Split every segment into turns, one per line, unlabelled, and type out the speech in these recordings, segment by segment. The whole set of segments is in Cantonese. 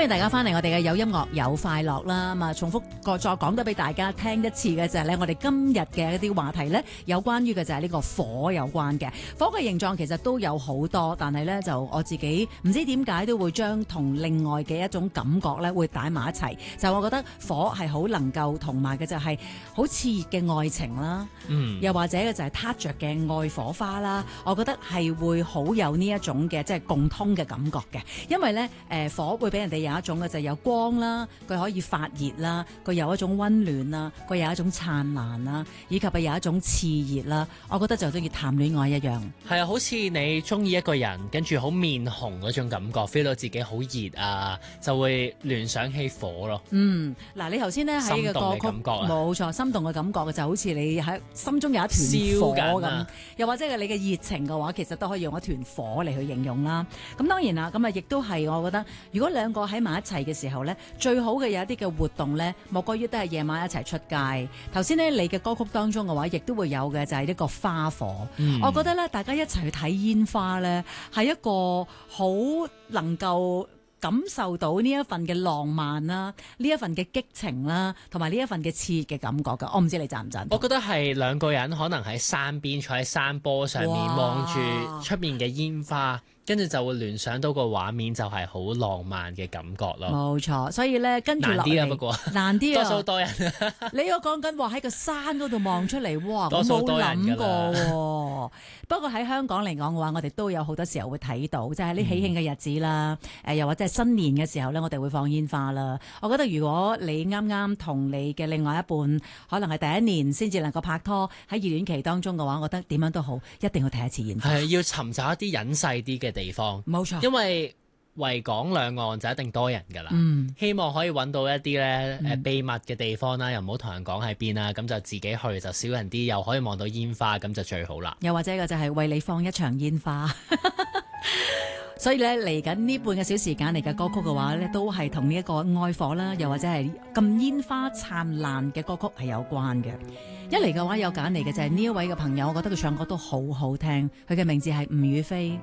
歡迎大家翻嚟我哋嘅有音樂有快樂啦。咁啊，重複再講多俾大家聽一次嘅就係咧，我哋今日嘅一啲話題咧，有關於嘅就係呢個火有關嘅。火嘅形狀其實都有好多，但係咧就我自己唔知點解都會將同另外嘅一種感覺咧會帶埋一齊。就我覺得火係好能夠同埋嘅就係好熾熱嘅愛情啦，又或者嘅就係撻着嘅愛火花啦。我覺得係會好有呢一種嘅即係共通嘅感覺嘅，因為咧火會俾人哋有一種嘅就係有光啦，佢可以發熱啦，佢有一種溫暖啦，佢有一種燦爛啦，以及係有一種熾熱啦。我覺得就好似談戀愛一樣，
係啊，好似你中意一個人，跟住好面紅嗰種感覺 feel 到自己好熱啊，就會聯想起火咯。
嗱，你頭先咧喺個歌曲冇錯，心動嘅感覺嘅就好似你喺心中有一團火咁，又或者係你嘅熱情嘅話，其實都可以用一團火嚟去形容啦。咁當然啦，咁啊亦都係我覺得，如果兩個喺埋一齊嘅時候咧，最好嘅有一啲嘅活動咧，莫過於都係夜晚一齊出街。頭先咧你嘅歌曲當中嘅話，亦都會有嘅就係呢個花火。我覺得咧，大家一齊去睇煙花咧，係一個好能夠感受到呢一份嘅浪漫啦，呢一份嘅激情啦，同埋呢一份嘅熾熱嘅感覺㗎。我唔知你贊唔贊？
我覺得係兩個人可能喺山邊坐喺山坡上面望住出面嘅煙花，跟住就會聯想到個畫面就係好浪漫嘅感覺咯。
冇錯，所以咧跟住落嚟
難啲啊，不過
難啲啊，
多數多人。
你又講緊話喺個山嗰度望出嚟，哇！
多數多人
我冇諗過喎。不過喺香港嚟講嘅話，我哋都有好多時候會睇到，即係喺啲喜慶嘅日子啦，又或者係新年嘅時候咧，我哋會放煙花啦。我覺得如果你啱啱同你嘅另外一半，可能係第一年先至能夠拍拖，喺熱戀期當中嘅話，我覺得點樣都好，一定要睇一次煙花。
係要尋找一啲隱世啲嘅地方，
冇錯，
因為維港兩岸就一定多人㗎啦。希望可以揾到一啲咧秘密嘅地方啦，又唔好同人講喺邊啦，咁就自己去就少人啲，又可以望到煙花，咁就最好啦。
又或者個就係為你放一場煙花。所以咧嚟緊呢半個小時揀嚟嘅歌曲嘅話咧，都係同呢一個愛火啦，又或者係咁煙花燦爛嘅歌曲係有關嘅。一嚟嘅話有揀嚟嘅就係呢一位嘅朋友，我覺得佢唱歌都好好聽，佢嘅名字係吳雨霏。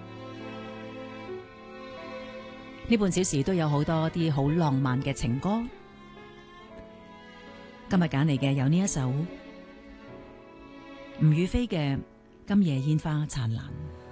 呢半小時都有好多啲好浪漫嘅情歌，今日揀嚟嘅有呢一首吳雨霏嘅《今夜煙花燦爛》。